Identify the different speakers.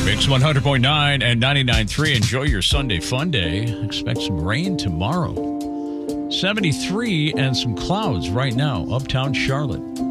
Speaker 1: Mix 100.9 and 99.3. Enjoy your Sunday fun day. Expect some rain tomorrow. 73 and some clouds right now, uptown Charlotte.